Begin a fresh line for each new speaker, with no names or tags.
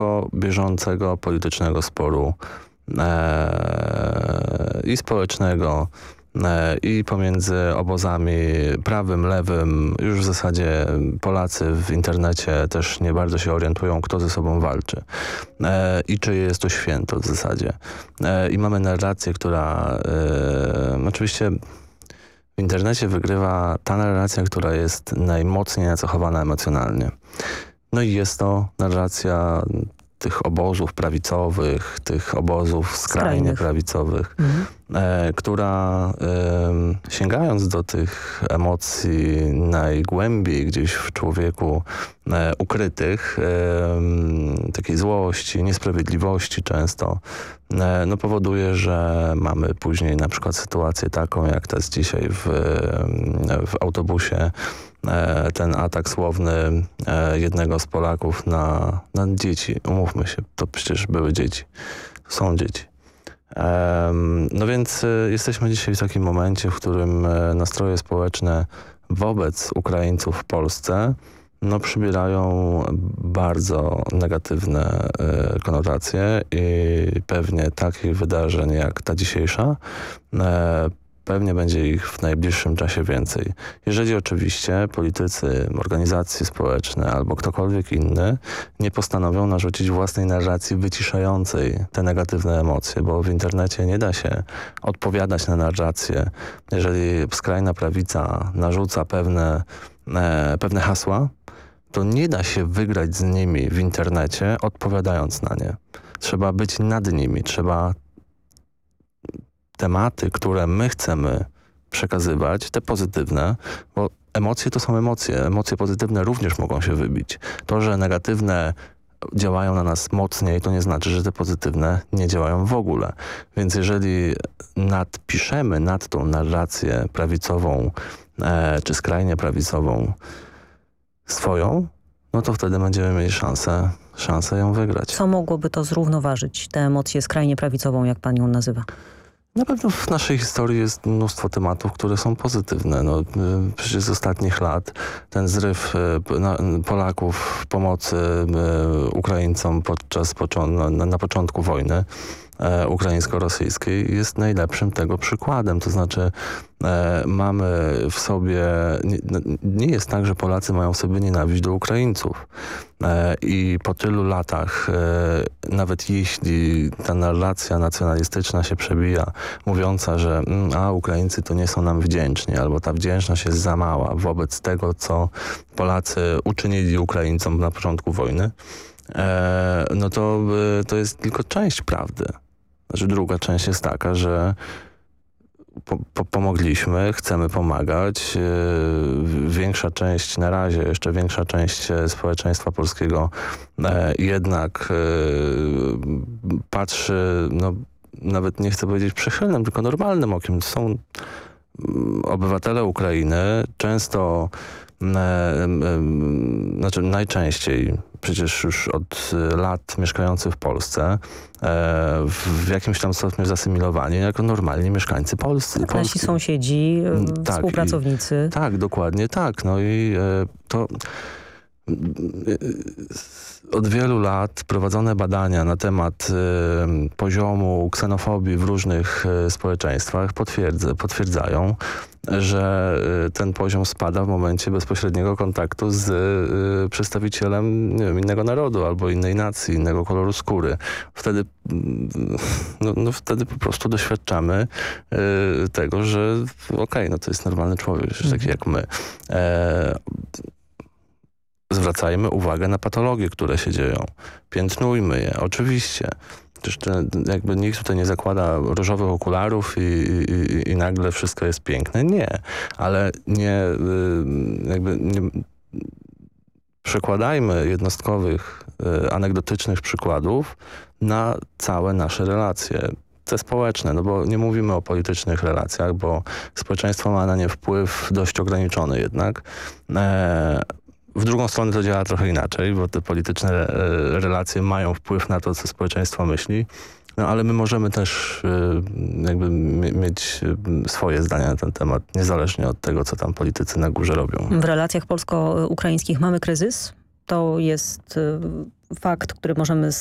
bieżącego politycznego sporu i społecznego, i pomiędzy obozami prawym, lewym. Już w zasadzie Polacy w internecie też nie bardzo się orientują, kto ze sobą walczy i czyje jest to święto w zasadzie. I mamy narrację, która oczywiście w internecie wygrywa ta narracja, która jest najmocniej nacechowana emocjonalnie. No i jest to narracja tych obozów prawicowych, tych obozów skrajnie prawicowych, która sięgając do tych emocji najgłębiej gdzieś w człowieku ukrytych, takiej złości, niesprawiedliwości często, no powoduje, że mamy później na przykład sytuację taką, jak to jest dzisiaj w autobusie, ten atak słowny jednego z Polaków na dzieci. Umówmy się, to przecież były dzieci. Są dzieci. No więc jesteśmy dzisiaj w takim momencie, w którym nastroje społeczne wobec Ukraińców w Polsce no, przybierają bardzo negatywne konotacje i pewnie takich wydarzeń jak ta dzisiejsza pewnie będzie ich w najbliższym czasie więcej. Jeżeli oczywiście politycy, organizacje społeczne albo ktokolwiek inny nie postanowią narzucić własnej narracji wyciszającej te negatywne emocje, bo w internecie nie da się odpowiadać na narrację. Jeżeli skrajna prawica narzuca pewne hasła, to nie da się wygrać z nimi w internecie, odpowiadając na nie. Trzeba być nad nimi, trzeba tematy, które my chcemy przekazywać, te pozytywne, bo emocje to są emocje. Emocje pozytywne również mogą się wybić. To, że negatywne działają na nas mocniej, to nie znaczy, że te pozytywne nie działają w ogóle. Więc jeżeli nadpiszemy nad tą narrację prawicową czy skrajnie prawicową swoją, no to wtedy będziemy mieli szansę ją wygrać.
Co mogłoby to zrównoważyć, tę emocję skrajnie prawicową, jak pan ją nazywa?
Na pewno w naszej historii jest mnóstwo tematów, które są pozytywne. No, przecież z ostatnich lat ten zryw Polaków w pomocy Ukraińcom na początku wojny ukraińsko-rosyjskiej jest najlepszym tego przykładem. To znaczy mamy w sobie, nie jest tak, że Polacy mają w sobie nienawiść do Ukraińców. I po tylu latach, nawet jeśli ta narracja nacjonalistyczna się przebija, mówiąca, że Ukraińcy to nie są nam wdzięczni, albo ta wdzięczność jest za mała wobec tego, co Polacy uczynili Ukraińcom na początku wojny, no to jest tylko część prawdy. Znaczy druga część jest taka, że pomogliśmy, chcemy pomagać. Większa część, na razie jeszcze większa część społeczeństwa polskiego jednak patrzy, no nawet nie chcę powiedzieć przychylnym, tylko normalnym okiem. Są obywatele Ukrainy, często, znaczy najczęściej, przecież już od lat mieszkający w Polsce, w jakimś tam stopniu zasymilowani jako normalni mieszkańcy polscy.
Tak, nasi sąsiedzi, współpracownicy.
Tak, dokładnie tak. No i to od wielu lat prowadzone badania na temat poziomu ksenofobii w różnych społeczeństwach potwierdzają, że ten poziom spada w momencie bezpośredniego kontaktu z przedstawicielem, nie wiem, innego narodu albo innej nacji, innego koloru skóry. Wtedy, wtedy po prostu doświadczamy tego, że okej, no to jest normalny człowiek, taki jak my. Zwracajmy uwagę na patologie, które się dzieją. Piętnujmy je, oczywiście. Przecież jakby nikt tutaj nie zakłada różowych okularów i nagle wszystko jest piękne. Nie, ale nie przekładajmy jednostkowych, anegdotycznych przykładów na całe nasze relacje. Te społeczne, no bo nie mówimy o politycznych relacjach, bo społeczeństwo ma na nie wpływ dość ograniczony jednak. W drugą stronę to działa trochę inaczej, bo te polityczne relacje mają wpływ na to, co społeczeństwo myśli, no ale my możemy też jakby mieć swoje zdania na ten temat, niezależnie od tego, co tam politycy na górze robią.
W relacjach polsko-ukraińskich mamy kryzys? To jest fakt, który możemy